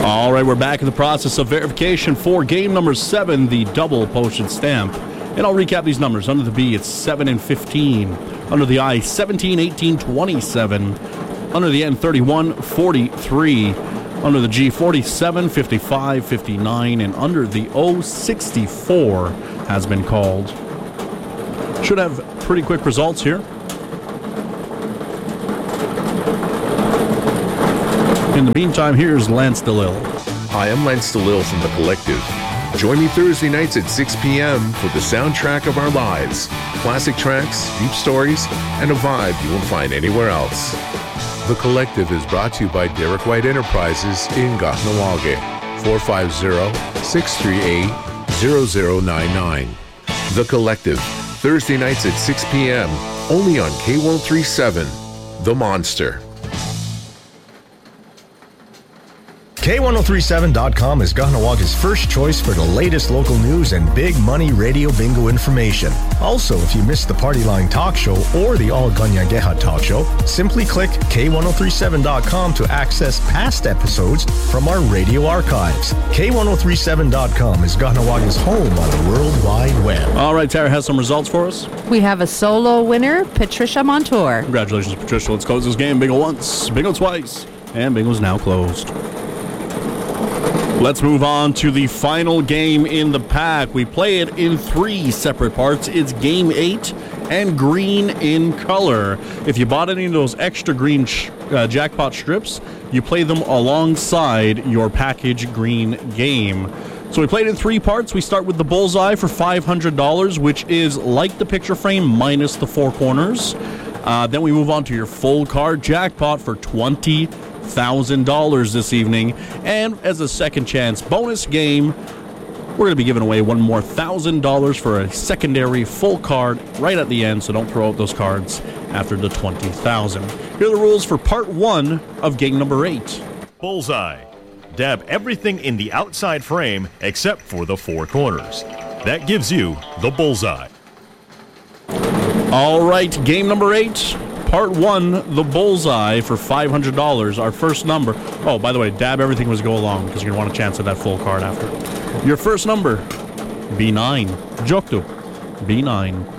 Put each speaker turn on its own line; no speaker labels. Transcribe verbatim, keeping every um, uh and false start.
All right, we're back in the process of verification for game number seven, the double postage stamp. And I'll recap these numbers. Under the B, it's seven and fifteen. Under the I, seventeen, eighteen, twenty-seven. Under the N, thirty-one, forty-three. Under the G, forty-seven, fifty-five, fifty-nine. And under the O, sixty-four has been called. Should have pretty quick results here. In the meantime, here's Lance DeLille.
Hi, I'm Lance DeLille from The Collective. Join me Thursday nights at six p.m. for the soundtrack of our lives. Classic tracks, deep stories, and a vibe you won't find anywhere else. The Collective is brought to you by Derek White Enterprises in Kahnawake. four five zero, six three eight, zero zero nine nine. The Collective, Thursday nights at six p.m. only on K one oh three seven, The Monster.
K one oh three seven dot com is Kahanawaki's first choice for the latest local news and big money radio bingo information. Also, if you missed the Party Line Talk Show or the All Ganyageha Talk Show, simply click K one oh three seven dot com to access past episodes from our radio archives. K one oh three seven dot com is Kahanawaki's home on the World Wide Web.
All right, Tara has some results for us.
We have a solo winner, Patricia Montour.
Congratulations, Patricia. Let's close this game. Bingo once, bingo twice, and bingo's now closed. Let's move on to the final game in the pack. We play it in three separate parts. It's game eight and green in color. If you bought any of those extra green sh- uh, jackpot strips, you play them alongside your package green game. So we played in three parts. We start with the bullseye for five hundred dollars, which is like the picture frame minus the four corners. Uh, then we move on to your full card jackpot for twenty thousand dollars this evening. And as a second chance bonus game, we're going to be giving away one more one thousand dollars for a secondary full card right at the end, so don't throw out those cards after the twenty thousand dollars. Here are the rules for part one of game number eight.
Bullseye. Dab everything in the outside frame except for the four corners. That gives you the bullseye.
All right, game number eight. Part one, the bullseye for five hundred dollars. Our first number. Oh, by the way, dab everything as go along because you're going to want a chance at that full card after. Your first number, B nine. Joktu, B nine.